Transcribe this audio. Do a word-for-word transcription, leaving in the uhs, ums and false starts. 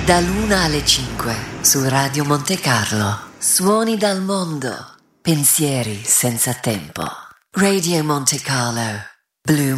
Dall'una alle cinque su Radio Monte Carlo. Suoni dal mondo. Pensieri senza tempo. Radio Monte Carlo. Blue